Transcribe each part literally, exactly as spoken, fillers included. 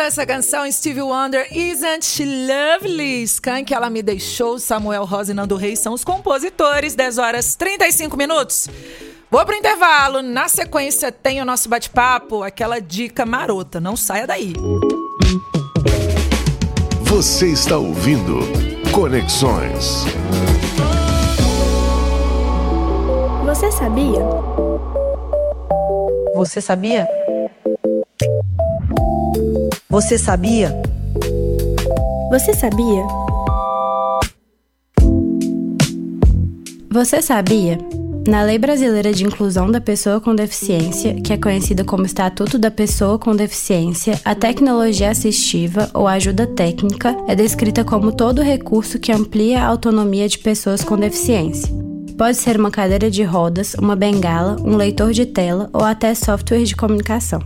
Adoro essa canção, Stevie Wonder, Isn't She Lovely? Skank, Ela Me Deixou, Samuel Rosa e Nando Reis são os compositores. dez horas e trinta e cinco minutos. Vou pro intervalo. Na sequência tem o nosso bate-papo, aquela dica marota. Não saia daí. Você está ouvindo Conexões. Você sabia? Você sabia? Você sabia? Você sabia? Você sabia? Na Lei Brasileira de Inclusão da Pessoa com Deficiência, que é conhecida como Estatuto da Pessoa com Deficiência, a tecnologia assistiva ou ajuda técnica é descrita como todo recurso que amplia a autonomia de pessoas com deficiência. Pode ser uma cadeira de rodas, uma bengala, um leitor de tela ou até software de comunicação.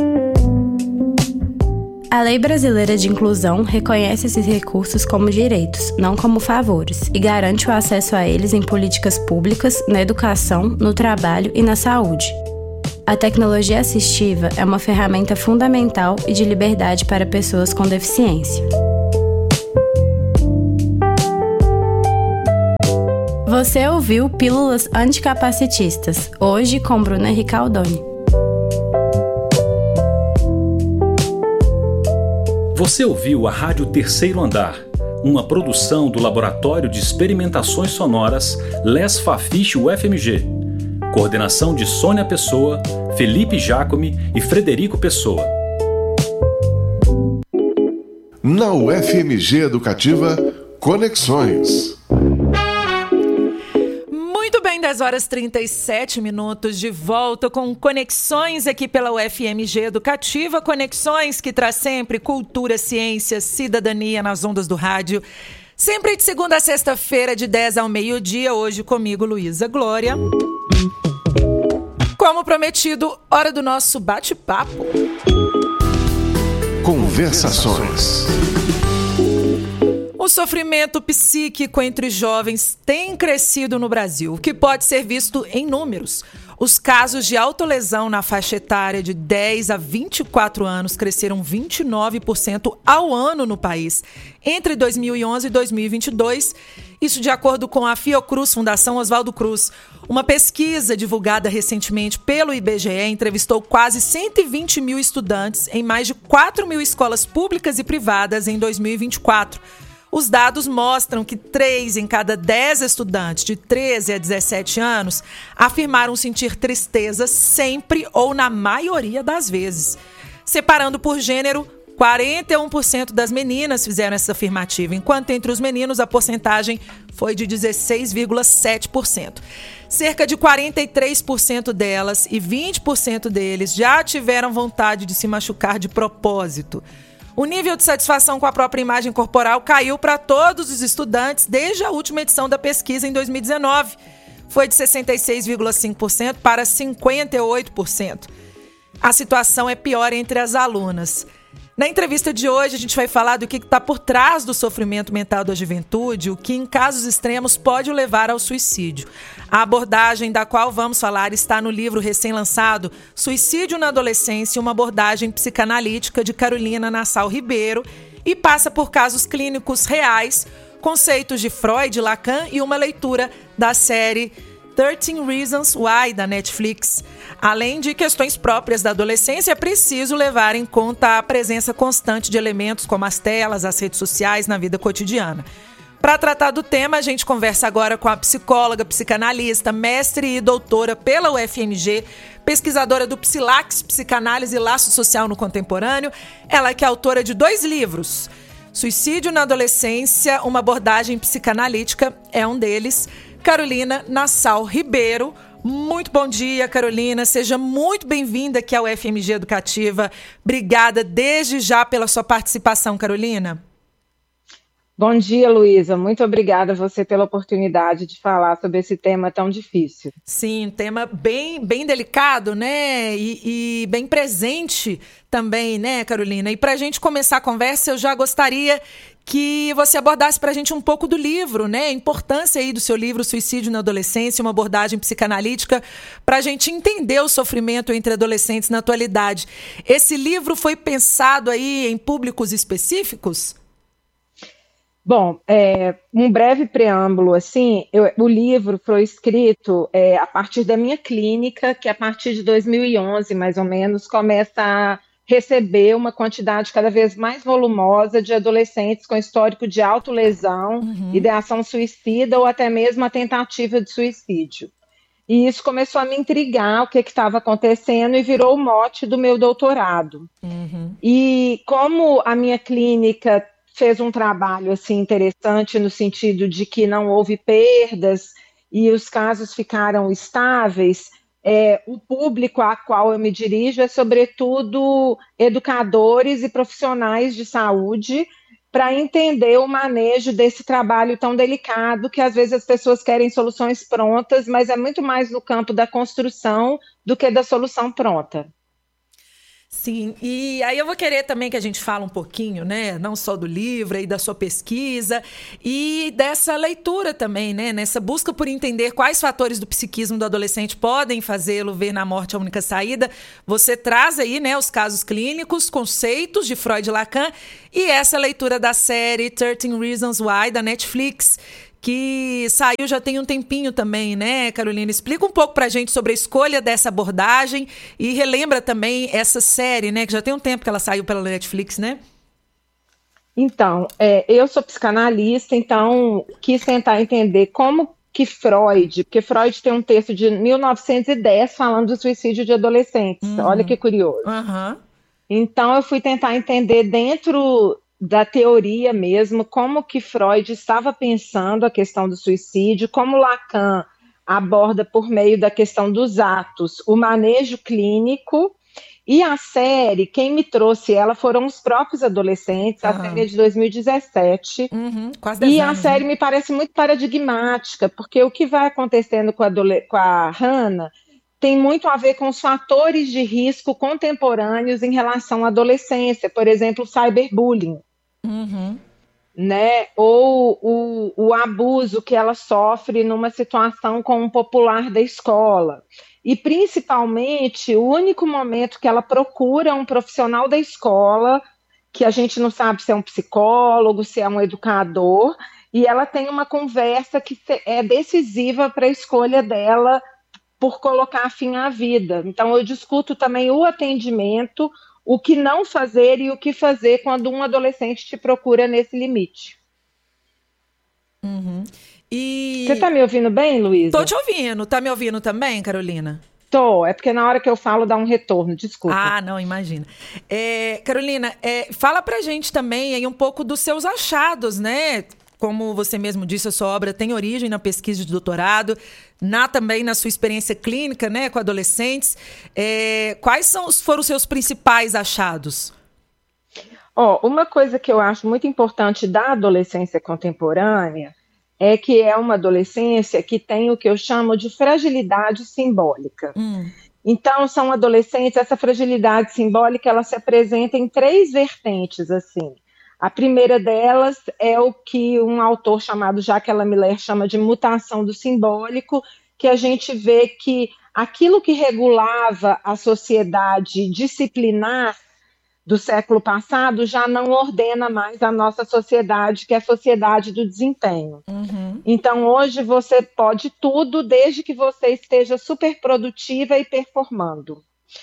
A Lei Brasileira de Inclusão reconhece esses recursos como direitos, não como favores, e garante o acesso a eles em políticas públicas, na educação, no trabalho e na saúde. A tecnologia assistiva é uma ferramenta fundamental e de liberdade para pessoas com deficiência. Você ouviu Pílulas Anticapacitistas, hoje com Bruna Ricaldoni. Você ouviu a Rádio Terceiro Andar, uma produção do Laboratório de Experimentações Sonoras Les Fafiche U F M G. Coordenação de Sônia Pessoa, Felipe Jacome e Frederico Pessoa. Na U F M G Educativa, Conexões. dez horas e trinta e sete minutos, de volta com Conexões aqui pela U F M G Educativa. Conexões que traz sempre cultura, ciência, cidadania nas ondas do rádio. Sempre de segunda a sexta-feira, de dez ao meio-dia. Hoje comigo, Luísa Glória. Como prometido, hora do nosso bate-papo. Conversações. O sofrimento psíquico entre jovens tem crescido no Brasil, o que pode ser visto em números. Os casos de autolesão na faixa etária de dez a vinte e quatro anos cresceram vinte e nove por cento ao ano no país, entre dois mil e onze e dois mil e vinte e dois. Isso de acordo com a Fiocruz, Fundação Oswaldo Cruz. Uma pesquisa divulgada recentemente pelo I B G E entrevistou quase cento e vinte mil estudantes em mais de quatro mil escolas públicas e privadas em dois mil e vinte e quatro. Os dados mostram que três em cada dez estudantes de treze a dezessete anos afirmaram sentir tristeza sempre ou na maioria das vezes. Separando por gênero, quarenta e um por cento das meninas fizeram essa afirmativa, enquanto entre os meninos a porcentagem foi de dezesseis vírgula sete por cento. Cerca de quarenta e três por cento delas e vinte por cento deles já tiveram vontade de se machucar de propósito. O nível de satisfação com a própria imagem corporal caiu para todos os estudantes desde a última edição da pesquisa em dois mil e dezenove. Foi de sessenta e seis vírgula cinco por cento para cinquenta e oito por cento. A situação é pior entre as alunas. Na entrevista de hoje, a gente vai falar do que está por trás do sofrimento mental da juventude, o que em casos extremos pode o levar ao suicídio. A abordagem da qual vamos falar está no livro recém-lançado Suicídio na Adolescência, uma abordagem psicanalítica de Carolina Nassau Ribeiro, e passa por casos clínicos reais, conceitos de Freud e Lacan e uma leitura da série treze Reasons Why, da Netflix. Além de questões próprias da adolescência, é preciso levar em conta a presença constante de elementos como as telas, as redes sociais na vida cotidiana. Para tratar do tema, a gente conversa agora com a psicóloga, psicanalista, mestre e doutora pela U F M G, pesquisadora do Psilax, Psicanálise e Laço Social no Contemporâneo. Ela que é autora de dois livros. Suicídio na Adolescência, uma abordagem psicanalítica, é um deles. Carolina Nassau Ribeiro. Muito bom dia, Carolina. Seja muito bem-vinda aqui ao U F M G Educativa. Obrigada desde já pela sua participação, Carolina. Bom dia, Luísa. Muito obrigada a você pela oportunidade de falar sobre esse tema tão difícil. Sim, um tema bem, bem delicado, né? E, e bem presente também, né, Carolina? E para a gente começar a conversa, eu já gostaria que você abordasse para a gente um pouco do livro, né? A importância aí do seu livro Suicídio na Adolescência, uma abordagem psicanalítica, para a gente entender o sofrimento entre adolescentes na atualidade. Esse livro foi pensado aí em públicos específicos? Bom, é, um breve preâmbulo, assim, eu, o livro foi escrito é, a partir da minha clínica, que a partir de dois mil e onze, mais ou menos, começa a receber uma quantidade cada vez mais volumosa de adolescentes com histórico de autolesão, uhum. ideação suicida ou até mesmo a tentativa de suicídio. E isso começou a me intrigar, o que estava acontecendo, e virou o mote do meu doutorado. Uhum. E como a minha clínica fez um trabalho assim, interessante no sentido de que não houve perdas e os casos ficaram estáveis, É, o público a qual eu me dirijo é, sobretudo, educadores e profissionais de saúde, para entender o manejo desse trabalho tão delicado, que às vezes as pessoas querem soluções prontas, mas é muito mais no campo da construção do que da solução pronta. Sim, e aí eu vou querer também que a gente fale um pouquinho, né, não só do livro e da sua pesquisa e dessa leitura também, né, nessa busca por entender quais fatores do psiquismo do adolescente podem fazê-lo ver na morte a única saída. Você traz aí, né, os casos clínicos, conceitos de Freud e Lacan e essa leitura da série thirteen Reasons Why da Netflix, que saiu já tem um tempinho também, né, Carolina? Explica um pouco pra gente sobre a escolha dessa abordagem e relembra também essa série, né, que já tem um tempo que ela saiu pela Netflix, né? Então, é, eu sou psicanalista, então quis tentar entender como que Freud, porque Freud tem um texto de mil novecentos e dez falando do suicídio de adolescentes, uhum. Olha que curioso. Uhum. Então eu fui tentar entender dentro da teoria mesmo, como que Freud estava pensando a questão do suicídio, como Lacan aborda por meio da questão dos atos, o manejo clínico, e a série, quem me trouxe ela foram os próprios adolescentes, a ah. série é de dois mil e dezessete, uhum, quase dez e anos, a série né? Me parece muito paradigmática, porque o que vai acontecendo com a, adole- com a Hannah tem muito a ver com os fatores de risco contemporâneos em relação à adolescência, por exemplo, o cyberbullying. Uhum. Né? Ou o, o abuso que ela sofre numa situação com um popular da escola. E, principalmente, o único momento que ela procura um profissional da escola, que a gente não sabe se é um psicólogo, se é um educador, e ela tem uma conversa que é decisiva para a escolha dela por colocar fim à vida. Então, eu discuto também o atendimento, o que não fazer e o que fazer quando um adolescente te procura nesse limite. Uhum. E... Você está me ouvindo bem, Luísa? Tô te ouvindo. Tá me ouvindo também, Carolina? Tô, é porque na hora que eu falo dá um retorno, desculpa. Ah, não, imagina. É, Carolina, é, fala pra gente também aí um pouco dos seus achados, né? Como você mesmo disse, a sua obra tem origem na pesquisa de doutorado, na, também na sua experiência clínica, né, com adolescentes. É, quais são, foram os seus principais achados? Ó, uma coisa que eu acho muito importante da adolescência contemporânea é que é uma adolescência que tem o que eu chamo de fragilidade simbólica. Hum. Então, são adolescentes, essa fragilidade simbólica, ela se apresenta em três vertentes, assim. A primeira delas é o que um autor chamado Jacques Lamillère chama de mutação do simbólico, que a gente vê que aquilo que regulava a sociedade disciplinar do século passado já não ordena mais a nossa sociedade, que é a sociedade do desempenho. Uhum. Então, hoje você pode tudo desde que você esteja super produtiva e performando.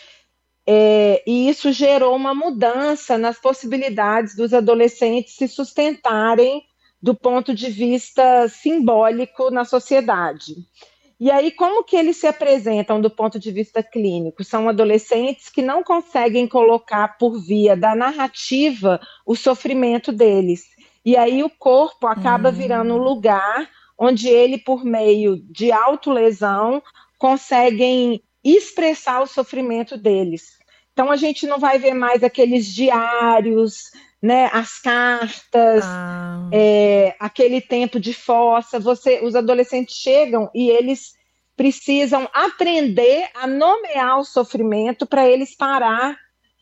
É, e isso gerou uma mudança nas possibilidades dos adolescentes se sustentarem do ponto de vista simbólico na sociedade. E aí, como que eles se apresentam do ponto de vista clínico? São adolescentes que não conseguem colocar por via da narrativa o sofrimento deles. E aí o corpo acaba hum. virando um lugar onde ele, por meio de autolesão, conseguem expressar o sofrimento deles. Então, a gente não vai ver mais aqueles diários, né, as cartas, ah. é, aquele tempo de fossa. Você, os adolescentes chegam e eles precisam aprender a nomear o sofrimento para eles parar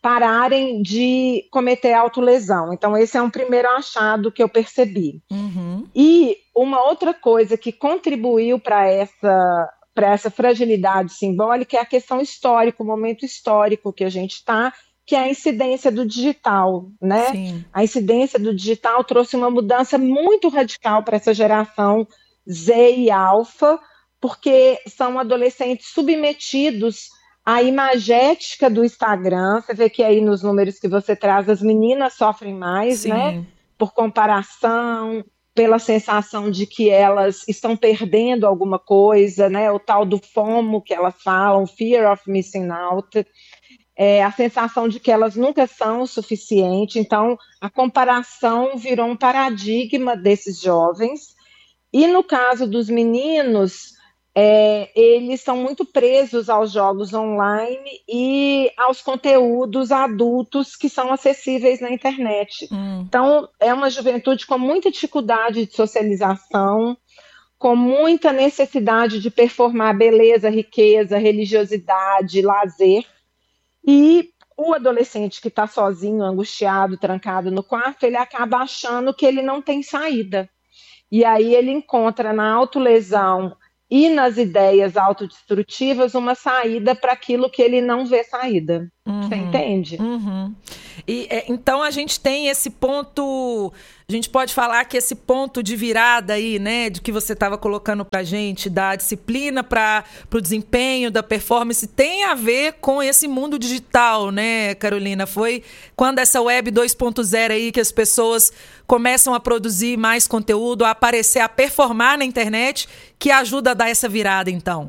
pararem de cometer autolesão. Então, esse é um primeiro achado que eu percebi. Uhum. E uma outra coisa que contribuiu para essa, para essa fragilidade simbólica é a questão histórica, o momento histórico que a gente está, que é a incidência do digital, né? Sim. A incidência do digital trouxe uma mudança muito radical para essa geração Z e Alfa, porque são adolescentes submetidos à imagética do Instagram. Você vê que aí nos números que você traz, as meninas sofrem mais, Sim. né? Por comparação, pela sensação de que elas estão perdendo alguma coisa, né? O tal do FOMO que elas falam, Fear of Missing Out. É, a sensação de que elas nunca são o suficiente. Então, a comparação virou um paradigma desses jovens. E no caso dos meninos, é, eles são muito presos aos jogos online e aos conteúdos adultos que são acessíveis na internet. Hum. Então, é uma juventude com muita dificuldade de socialização, com muita necessidade de performar beleza, riqueza, religiosidade, lazer. E o adolescente que está sozinho, angustiado, trancado no quarto, ele acaba achando que ele não tem saída. E aí ele encontra na autolesão e nas ideias autodestrutivas uma saída para aquilo que ele não vê saída. Uhum. Você entende? Uhum. E, é, então a gente tem esse ponto, a gente pode falar que esse ponto de virada aí, né, de que você estava colocando pra gente, da disciplina para o desempenho, da performance, tem a ver com esse mundo digital, né, Carolina? Foi quando essa web dois ponto zero aí que as pessoas começam a produzir mais conteúdo, a aparecer, a performar na internet, que ajuda a dar essa virada, então.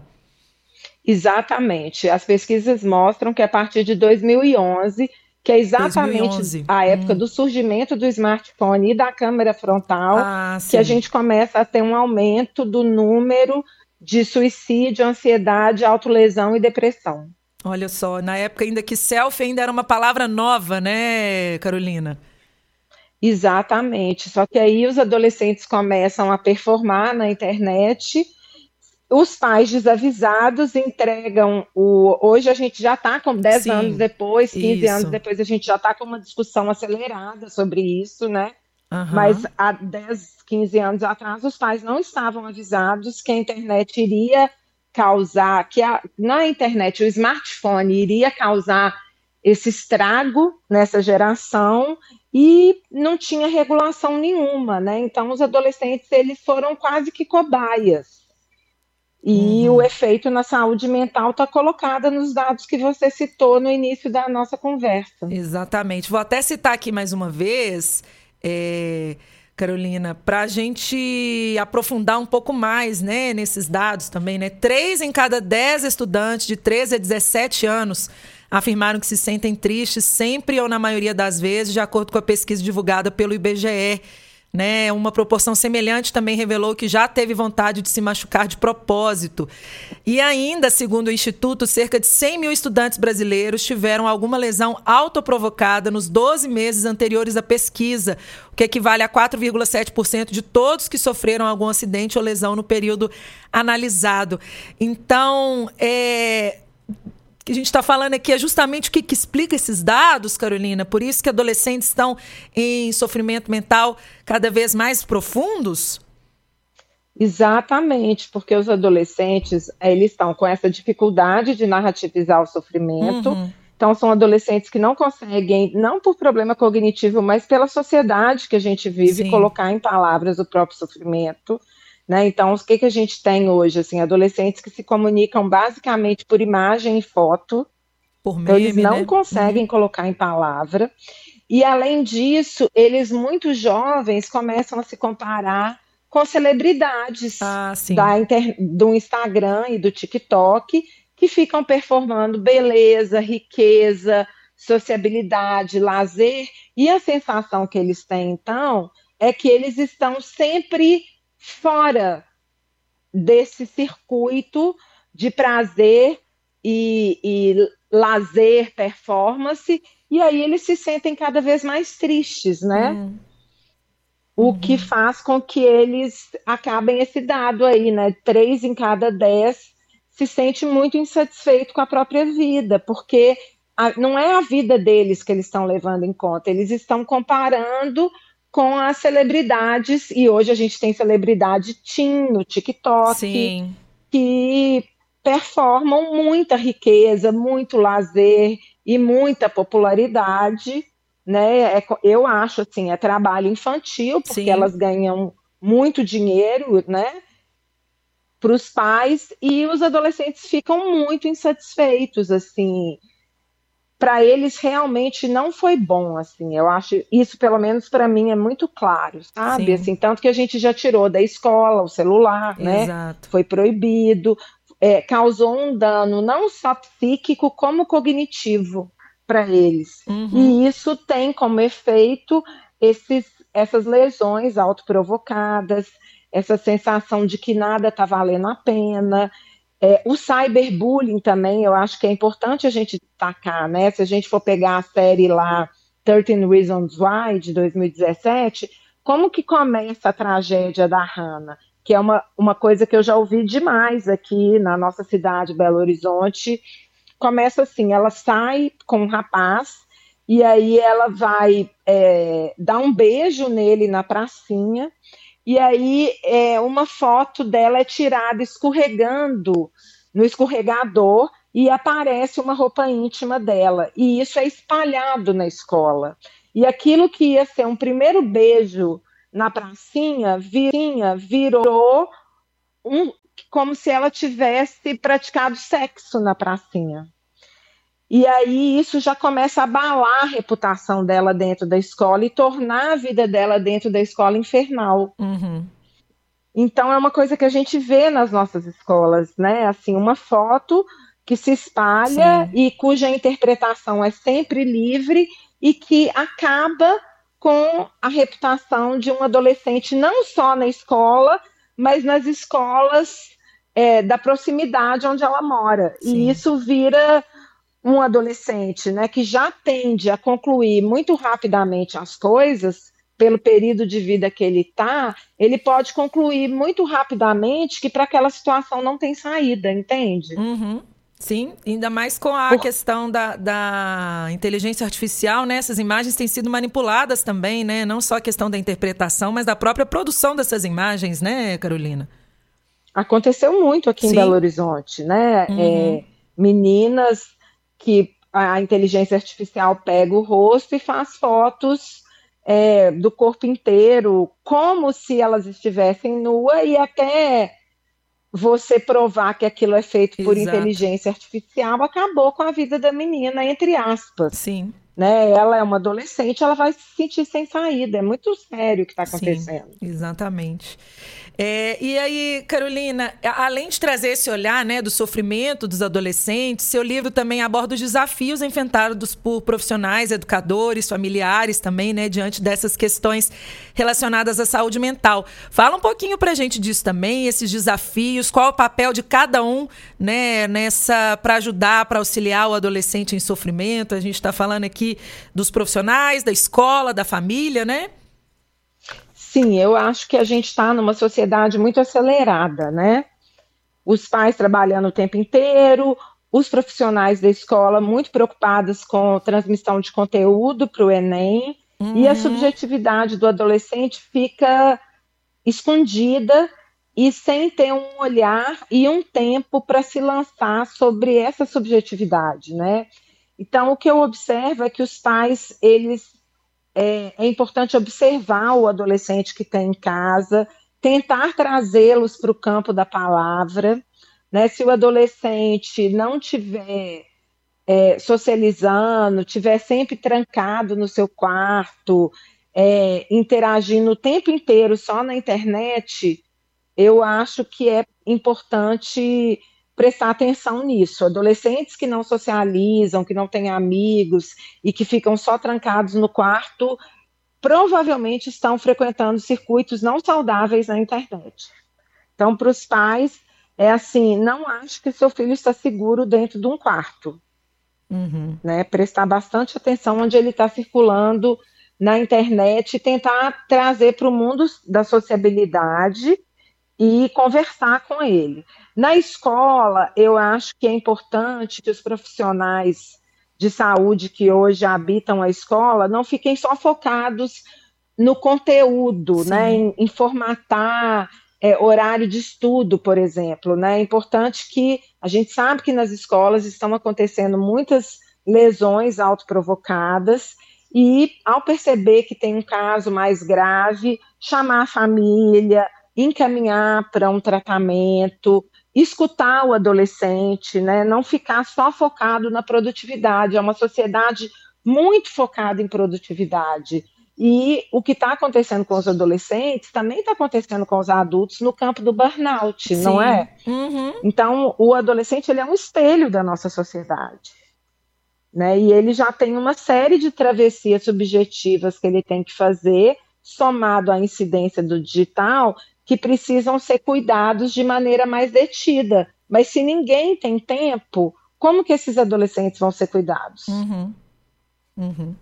Exatamente. As pesquisas mostram que a partir de dois mil e onze, que é exatamente dois mil e onze. a época hum. do surgimento do smartphone e da câmera frontal, Ah, que a gente começa a ter um aumento do número de suicídio, ansiedade, autolesão e depressão. Olha só, na época ainda que selfie ainda era uma palavra nova, né, Carolina? Exatamente. Só que aí os adolescentes começam a performar na internet. Os pais desavisados entregam o... Hoje a gente já está com dez Sim, anos depois, quinze isso. anos depois, a gente já está com uma discussão acelerada sobre isso, né? Uhum. Mas há dez, quinze anos atrás, os pais não estavam avisados que a internet iria causar, que a, na internet o smartphone iria causar esse estrago nessa geração e não tinha regulação nenhuma, né? Então os adolescentes eles foram quase que cobaias. E Uhum. o efeito na saúde mental está colocado nos dados que você citou no início da nossa conversa. Exatamente. Vou até citar aqui mais uma vez, é, Carolina, para a gente aprofundar um pouco mais, né, nesses dados também, né? Três em cada dez estudantes de treze a dezessete anos afirmaram que se sentem tristes sempre ou na maioria das vezes, de acordo com a pesquisa divulgada pelo I B G E. Né? Uma proporção semelhante também revelou que já teve vontade de se machucar de propósito. E ainda, segundo o Instituto, cerca de cem mil estudantes brasileiros tiveram alguma lesão autoprovocada nos doze meses anteriores à pesquisa, o que equivale a quatro vírgula sete por cento de todos que sofreram algum acidente ou lesão no período analisado. Então, é... que a gente está falando aqui é justamente o que, que explica esses dados, Carolina. Por isso que adolescentes estão em sofrimento mental cada vez mais profundos? Exatamente, porque os adolescentes eles estão com essa dificuldade de narrativizar o sofrimento. Uhum. Então, são adolescentes que não conseguem, não por problema cognitivo, mas pela sociedade que a gente vive, Sim. colocar em palavras o próprio sofrimento. Né? Então, o que, que a gente tem hoje? Assim, adolescentes que se comunicam basicamente por imagem e foto. Por meme, então, eles não né? conseguem uhum. colocar em palavra. E, além disso, eles, muito jovens, começam a se comparar com celebridades ah, da inter... do Instagram e do TikTok, que ficam performando beleza, riqueza, sociabilidade, lazer. E a sensação que eles têm, então, é que eles estão sempre fora desse circuito de prazer e, e lazer, performance, e aí eles se sentem cada vez mais tristes, né? Uhum. O uhum. que faz com que eles acabem esse dado aí, né? Três em cada dez se sente muito insatisfeito com a própria vida, porque a, não é a vida deles que eles estão levando em conta, eles estão comparando com as celebridades, e hoje a gente tem celebridade teen no TikTok, Sim. que performam muita riqueza, muito lazer e muita popularidade, né? É, eu acho assim, é trabalho infantil, porque Sim. elas ganham muito dinheiro, né, para os pais, e os adolescentes ficam muito insatisfeitos, assim, para eles realmente não foi bom, assim, eu acho, isso pelo menos para mim é muito claro, sabe, Sim. assim, tanto que a gente já tirou da escola o celular, né, Exato. foi proibido, é, causou um dano não só psíquico, como cognitivo para eles, uhum. e isso tem como efeito esses, essas lesões autoprovocadas, essa sensação de que nada está valendo a pena. É, o cyberbullying também, eu acho que é importante a gente destacar, né? Se a gente for pegar a série lá, thirteen Reasons Why, de dois mil e dezessete, como que começa a tragédia da Hannah? Que é uma, uma coisa que eu já ouvi demais aqui na nossa cidade, Belo Horizonte. Começa assim, ela sai com um rapaz, e aí ela vai é, dar um beijo nele na pracinha, e aí é, uma foto dela é tirada escorregando no escorregador e aparece uma roupa íntima dela, e isso é espalhado na escola. E aquilo que ia ser um primeiro beijo na pracinha, virinha, virou um, como se ela tivesse praticado sexo na pracinha. E aí isso já começa a abalar a reputação dela dentro da escola e tornar a vida dela dentro da escola infernal. Uhum. Então é uma coisa que a gente vê nas nossas escolas, né? Assim, uma foto que se espalha Sim. e cuja interpretação é sempre livre e que acaba com a reputação de um adolescente, não só na escola, mas nas escolas é, da proximidade onde ela mora. Sim. E isso vira um adolescente, né, que já tende a concluir muito rapidamente as coisas, pelo período de vida que ele está, ele pode concluir muito rapidamente que para aquela situação não tem saída, entende? Uhum. Sim, ainda mais com a Por... questão da, da inteligência artificial, né? Essas imagens têm sido manipuladas também, né? Não só a questão da interpretação, mas da própria produção dessas imagens, né, Carolina? Aconteceu muito aqui Sim. em Belo Horizonte, né? Uhum. É, meninas que a inteligência artificial pega o rosto e faz fotos é, do corpo inteiro, como se elas estivessem nuas, e até você provar que aquilo é feito por Exato. Inteligência artificial, acabou com a vida da menina, entre aspas. Sim. Né? Ela é uma adolescente, ela vai se sentir sem saída, é muito sério o que está acontecendo. Sim, exatamente. É, e aí, Carolina, além de trazer esse olhar, né, do sofrimento dos adolescentes, seu livro também aborda os desafios enfrentados por profissionais, educadores, familiares também, né, diante dessas questões relacionadas à saúde mental. Fala um pouquinho pra gente disso também, esses desafios, qual é o papel de cada um, né, nessa, para ajudar, para auxiliar o adolescente em sofrimento. A gente está falando aqui dos profissionais, da escola, da família, né? Sim, eu acho que a gente está numa sociedade muito acelerada, né? Os pais trabalhando o tempo inteiro, os profissionais da escola muito preocupados com a transmissão de conteúdo para o Enem, uhum. e a subjetividade do adolescente fica escondida e sem ter um olhar e um tempo para se lançar sobre essa subjetividade, né? Então, o que eu observo é que os pais, eles É, é importante observar o adolescente que tem em casa, tentar trazê-los para o campo da palavra, né? Se o adolescente não estiver é, socializando, estiver sempre trancado no seu quarto, é, interagindo o tempo inteiro só na internet, eu acho que é importante prestar atenção nisso. Adolescentes que não socializam, que não têm amigos e que ficam só trancados no quarto, provavelmente estão frequentando circuitos não saudáveis na internet. Então, para os pais, é assim, não acho que seu filho está seguro dentro de um quarto. Uhum. Né? Prestar bastante atenção onde ele está circulando na internet e tentar trazer para o mundo da sociabilidade e conversar com ele. Na escola, eu acho que é importante que os profissionais de saúde que hoje habitam a escola não fiquem só focados no conteúdo, né, em, em formatar é, horário de estudo, por exemplo, né? É importante que a gente sabe que nas escolas estão acontecendo muitas lesões autoprovocadas e, ao perceber que tem um caso mais grave, chamar a família, encaminhar para um tratamento, escutar o adolescente, né? Não ficar só focado na produtividade. É uma sociedade muito focada em produtividade. E o que está acontecendo com os adolescentes também está acontecendo com os adultos no campo do burnout, Sim. não é? Uhum. Então, o adolescente ele é um espelho da nossa sociedade, né? E ele já tem uma série de travessias subjetivas que ele tem que fazer, somado à incidência do digital, que precisam ser cuidados de maneira mais detida. Mas se ninguém tem tempo, como que esses adolescentes vão ser cuidados? Uhum. Uhum.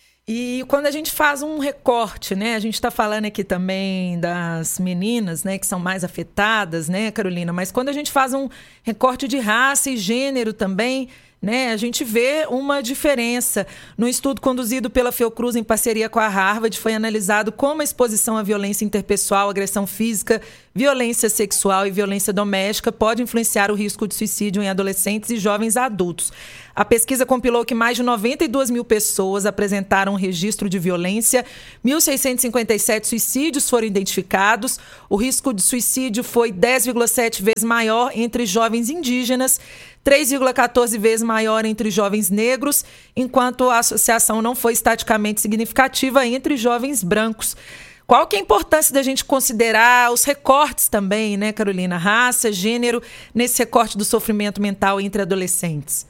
E quando a gente faz um recorte, né, a gente está falando aqui também das meninas, né, que são mais afetadas, né, Carolina? Mas quando a gente faz um recorte de raça e gênero também, né, a gente vê uma diferença. No estudo conduzido pela Fiocruz em parceria com a Harvard, foi analisado como a exposição à violência interpessoal, agressão física, violência sexual e violência doméstica pode influenciar o risco de suicídio em adolescentes e jovens adultos. A pesquisa compilou que mais de noventa e duas mil pessoas apresentaram um registro de violência, mil seiscentos e cinquenta e sete suicídios foram identificados, o risco de suicídio foi dez vírgula sete vezes maior entre jovens indígenas, três vírgula quatorze vezes maior entre jovens negros, enquanto a associação não foi estatisticamente significativa entre jovens brancos. Qual que é a importância da gente considerar os recortes também, né, Carolina? Raça, gênero, nesse recorte do sofrimento mental entre adolescentes?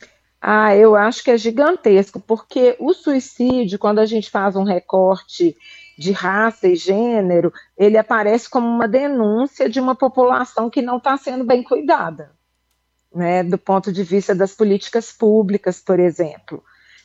Ah, eu acho que é gigantesco, porque o suicídio, quando a gente faz um recorte de raça e gênero, ele aparece como uma denúncia de uma população que não está sendo bem cuidada, né, do ponto de vista das políticas públicas, por exemplo.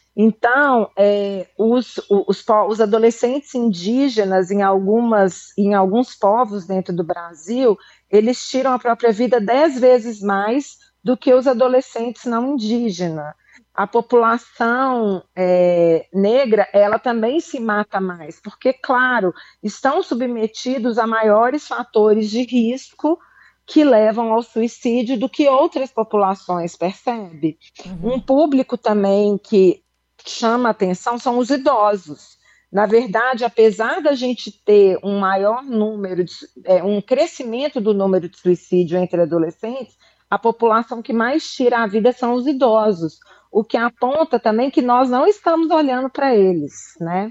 Então, é, os, os, os adolescentes indígenas em, algumas, em alguns povos dentro do Brasil, eles tiram a própria vida dez vezes mais do que os adolescentes não indígenas. A população é, negra, ela também se mata mais, porque, claro, estão submetidos a maiores fatores de risco que levam ao suicídio do que outras populações, percebe? Uhum. Um público também que chama atenção são os idosos. Na verdade, apesar da gente ter um maior número, de, é, um crescimento do número de suicídio entre adolescentes, a população que mais tira a vida são os idosos, o que aponta também que nós não estamos olhando para eles, né?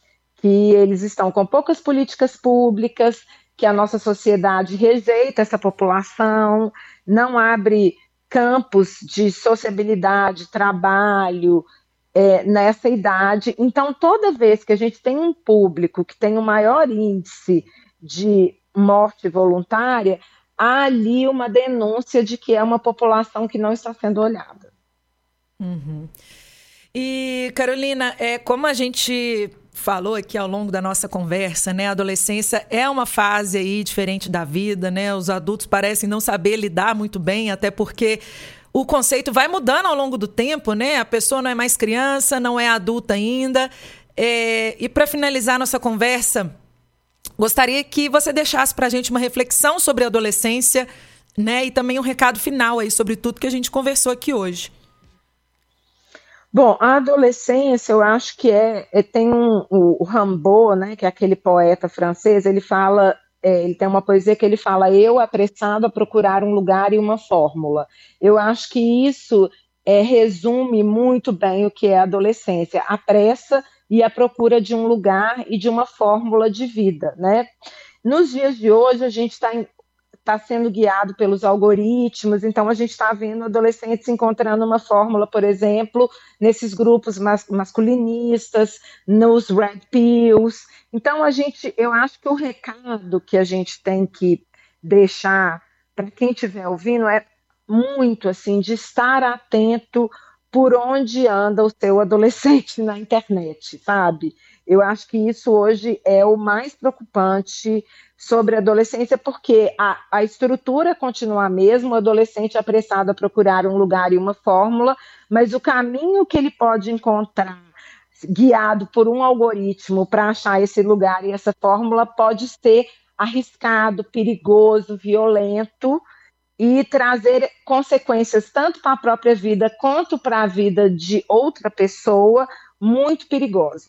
Que eles estão com poucas políticas públicas, que a nossa sociedade rejeita essa população, não abre campos de sociabilidade, trabalho, é, nessa idade. Então, toda vez que a gente tem um público que tem um maior índice de morte voluntária, há ali uma denúncia de que é uma população que não está sendo olhada. Uhum. E, Carolina, é, como a gente falou aqui ao longo da nossa conversa, né, a adolescência é uma fase aí diferente da vida, né? Os adultos parecem não saber lidar muito bem, até porque o conceito vai mudando ao longo do tempo, né? A pessoa não é mais criança, não é adulta ainda. É, e para finalizar nossa conversa, gostaria que você deixasse para a gente uma reflexão sobre a adolescência, né? E também um recado final aí sobre tudo que a gente conversou aqui hoje. Bom, a adolescência, eu acho que é, é tem um, o, o Rimbaud, né, que é aquele poeta francês, ele fala, é, ele tem uma poesia que ele fala, eu apressado a procurar um lugar e uma fórmula. Eu acho que isso é, resume muito bem o que é a adolescência, a pressa e a procura de um lugar e de uma fórmula de vida, né? Nos dias de hoje, a gente está está sendo guiado pelos algoritmos, então a gente está vendo adolescentes encontrando uma fórmula, por exemplo, nesses grupos mas, masculinistas, nos red pills. Então a gente, eu acho que o recado que a gente tem que deixar para quem estiver ouvindo é muito assim, de estar atento por onde anda o seu adolescente na internet, sabe? Eu acho que isso hoje é o mais preocupante sobre a adolescência, porque a, a estrutura continua a mesma, o adolescente é apressado a procurar um lugar e uma fórmula, mas o caminho que ele pode encontrar, guiado por um algoritmo para achar esse lugar e essa fórmula, pode ser arriscado, perigoso, violento, e trazer consequências tanto para a própria vida quanto para a vida de outra pessoa muito perigosas.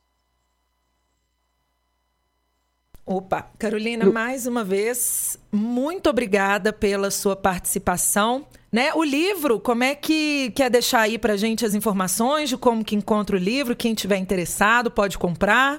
Opa, Carolina, mais uma vez, muito obrigada pela sua participação. Né? O livro, como é que quer deixar aí para a gente as informações de como que encontra o livro? Quem tiver interessado pode comprar?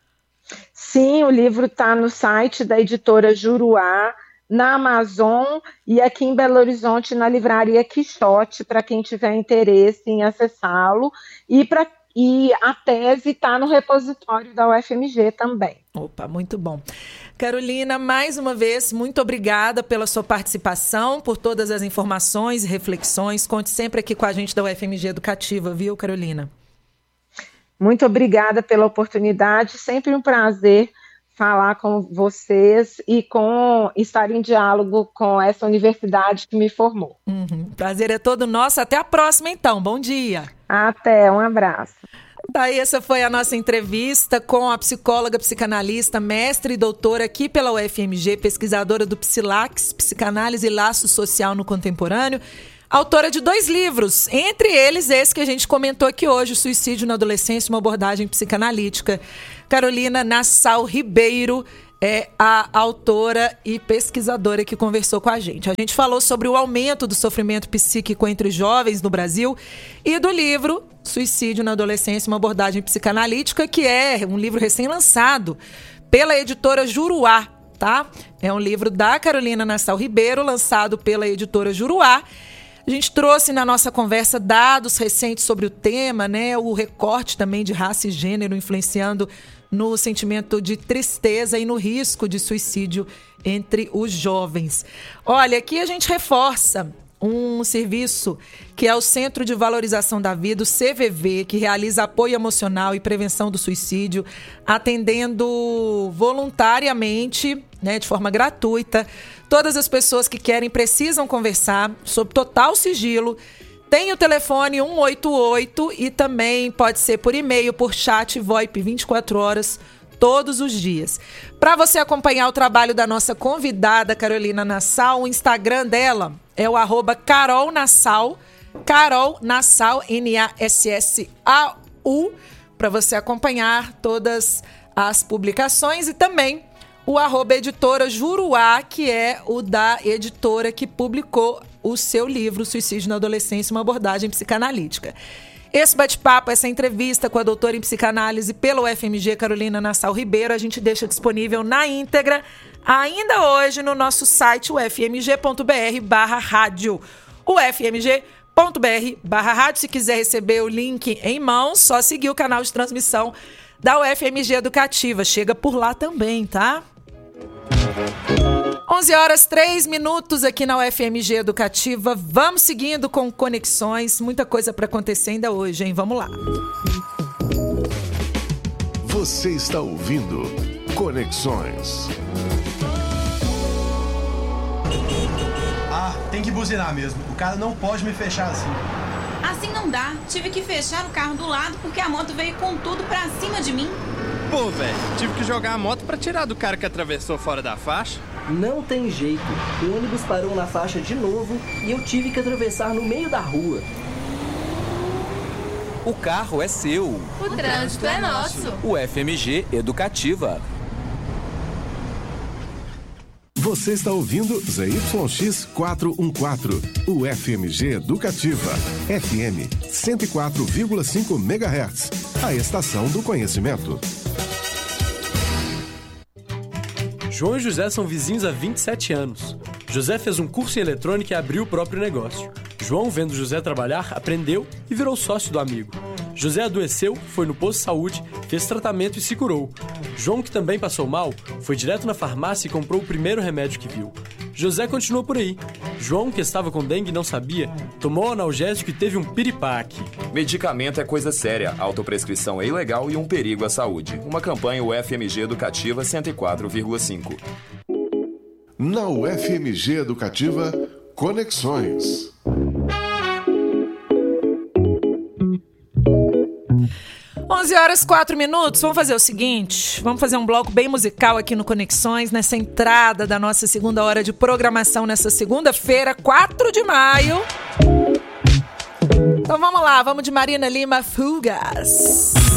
Sim, o livro está no site da editora Juruá, na Amazon e aqui em Belo Horizonte na livraria Quixote, para quem tiver interesse em acessá-lo. E, pra, e a tese está no repositório da U F M G também. Opa, muito bom. Carolina, mais uma vez, muito obrigada pela sua participação, por todas as informações e reflexões. Conte sempre aqui com a gente da U F M G Educativa, viu, Carolina? Muito obrigada pela oportunidade, sempre um prazer falar com vocês e com estar em diálogo com essa universidade que me formou. Uhum. Prazer é todo nosso. Até a próxima, então. Bom dia. Até, um abraço. Daí essa foi a nossa entrevista com a psicóloga, psicanalista, mestre e doutora aqui pela U F M G, pesquisadora do Psilax, Psicanálise e Laço Social no Contemporâneo, autora de dois livros, entre eles esse que a gente comentou aqui hoje, Suicídio na Adolescência, uma abordagem psicanalítica. Carolina Nassau Ribeiro é a autora e pesquisadora que conversou com a gente. A gente falou sobre o aumento do sofrimento psíquico entre jovens no Brasil e do livro Suicídio na Adolescência, uma abordagem psicanalítica, que é um livro recém-lançado pela editora Juruá, tá? É um livro da Carolina Nassau Ribeiro, lançado pela editora Juruá. A gente trouxe na nossa conversa dados recentes sobre o tema, né? O recorte também de raça e gênero influenciando no sentimento de tristeza e no risco de suicídio entre os jovens. Olha, aqui a gente reforça um serviço que é o Centro de Valorização da Vida, o C V V, que realiza apoio emocional e prevenção do suicídio, atendendo voluntariamente, né, de forma gratuita, todas as pessoas que querem, precisam conversar sob total sigilo. Tem o telefone um oito oito e também pode ser por e-mail, por chat, VoIP, vinte e quatro horas, todos os dias. Para você acompanhar o trabalho da nossa convidada, Carolina Nassau, o Instagram dela é o arroba Carol Nassau, Carol Nassau, N A S S A U, para você acompanhar todas as publicações, e também o arroba editora Juruá, que é o da editora que publicou o seu livro Suicídio na Adolescência, uma abordagem psicanalítica. Esse bate-papo, essa entrevista com a doutora em psicanálise pela U F M G, Carolina Nassau Ribeiro, a gente deixa disponível na íntegra ainda hoje no nosso site ufmg.br barra rádio. ufmg.br barra rádio. Se quiser receber o link em mãos, só seguir o canal de transmissão da U F M G Educativa. Chega por lá também, tá? onze horas, três minutos aqui na U F M G Educativa. Vamos seguindo com conexões. Muita coisa para acontecer ainda hoje, hein? Vamos lá. Você está ouvindo Conexões. Ah, tem que buzinar mesmo. O cara não pode me fechar assim. Assim não dá. Tive que fechar o carro do lado porque a moto veio com tudo pra cima de mim. Pô, velho, tive que jogar a moto pra tirar do cara que atravessou fora da faixa. Não tem jeito. O ônibus parou na faixa de novo e eu tive que atravessar no meio da rua. O carro é seu. O, o trânsito é nosso. U F M G Educativa. Você está ouvindo Z Y X quatrocentos e quatorze, U F M G Educativa, F M cento e quatro vírgula cinco megahertz, a estação do conhecimento. João e José são vizinhos há vinte e sete anos. José fez um curso em eletrônica e abriu o próprio negócio. João, vendo José trabalhar, aprendeu e virou sócio do amigo. José adoeceu, foi no posto de saúde, fez tratamento e se curou. João, que também passou mal, foi direto na farmácia e comprou o primeiro remédio que viu. José continuou por aí. João, que estava com dengue e não sabia, tomou o analgésico e teve um piripaque. Medicamento é coisa séria, autoprescrição é ilegal e um perigo à saúde. Uma campanha U F M G Educativa cento e quatro vírgula cinco. Na U F M G Educativa, Conexões. onze horas, quatro minutos. Vamos fazer o seguinte, vamos fazer um bloco bem musical aqui no Conexões, nessa entrada da nossa segunda hora de programação, nessa segunda-feira, quatro de maio. Então vamos lá, vamos de Marina Lima, Fugas.